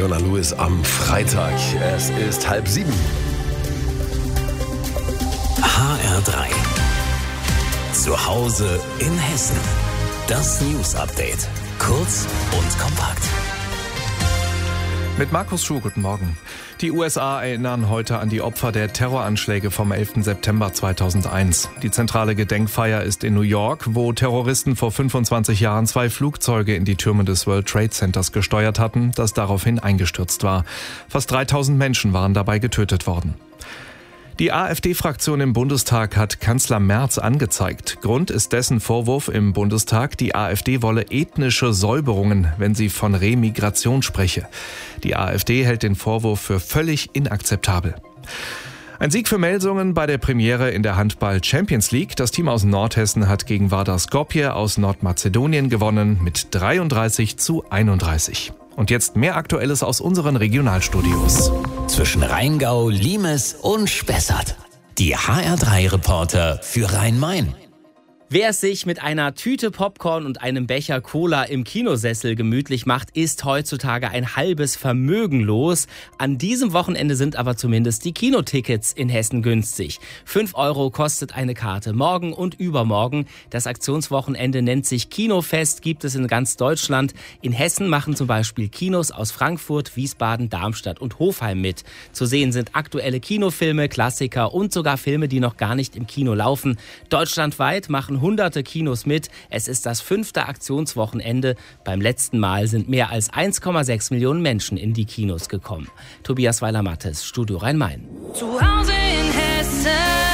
Fiona Lewis am Freitag. Es ist 6:30. HR3. Zu Hause in Hessen. Das News-Update. Kurz und kompakt. Mit Markus Schuh, guten Morgen. Die USA erinnern heute an die Opfer der Terroranschläge vom 11. September 2001. Die zentrale Gedenkfeier ist in New York, wo Terroristen vor 25 Jahren 2 Flugzeuge in die Türme des World Trade Centers gesteuert hatten, das daraufhin eingestürzt war. Fast 3000 Menschen waren dabei getötet worden. Die AfD-Fraktion im Bundestag hat Kanzler Merz angezeigt. Grund ist dessen Vorwurf im Bundestag, die AfD wolle ethnische Säuberungen, wenn sie von Remigration spreche. Die AfD hält den Vorwurf für völlig inakzeptabel. Ein Sieg für Melsungen bei der Premiere in der Handball-Champions League. Das Team aus Nordhessen hat gegen Vardar Skopje aus Nordmazedonien gewonnen mit 33:31. Und jetzt mehr Aktuelles aus unseren Regionalstudios. Zwischen Rheingau, Limes und Spessart. Die HR3-Reporter für Rhein-Main. Wer es sich mit einer Tüte Popcorn und einem Becher Cola im Kinosessel gemütlich macht, ist heutzutage ein halbes Vermögen los. An diesem Wochenende sind aber zumindest die Kinotickets in Hessen günstig. 5 € kostet eine Karte. Morgen und übermorgen. Das Aktionswochenende nennt sich Kinofest, gibt es in ganz Deutschland. In Hessen machen zum Beispiel Kinos aus Frankfurt, Wiesbaden, Darmstadt und Hofheim mit. Zu sehen sind aktuelle Kinofilme, Klassiker und sogar Filme, die noch gar nicht im Kino laufen. Deutschlandweit machen hunderte Kinos mit. Es ist das 5. Aktionswochenende. Beim letzten Mal sind mehr als 1,6 Millionen Menschen in die Kinos gekommen. Tobias Weiler-Mattes, Studio Rhein-Main. Zu Hause in Hessen.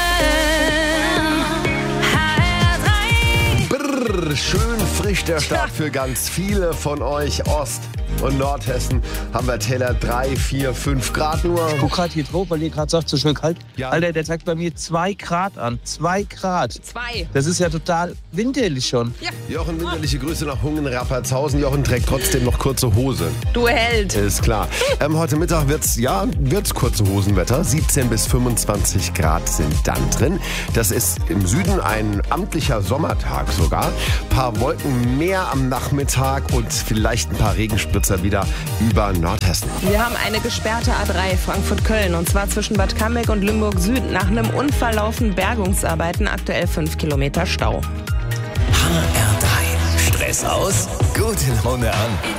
HR3. Brrr, schön frisch der Start für ganz viele von euch. Ost- und Nordhessen haben wir Teller 3, 4, 5 Grad nur. Ich guck gerade hier drauf, weil ihr gerade sagt, so schön kalt. Ja. Alter, der zeigt bei mir 2 Grad an. 2 Grad. 2. Das ist ja total winterlich schon. Jochen, winterliche Grüße nach Hungen-Rapperzhausen. Jochen trägt trotzdem noch kurze Hose. Du Held. Ist klar. Heute Mittag wird's kurze Hosenwetter. 17 bis 25 Grad sind dann drin. Das ist im Süden ein amtlicher Sommertag sogar. Paar Wolken mehr am Nachmittag und vielleicht ein paar Regenspritzer wieder über Nordhessen. Wir haben eine gesperrte A3 Frankfurt-Köln und zwar zwischen Bad Cambeck und Limburg Süd. Nach einem Unfall laufen Bergungsarbeiten, aktuell 5 Kilometer Stau. HR3. Stress aus? Gute Laune an.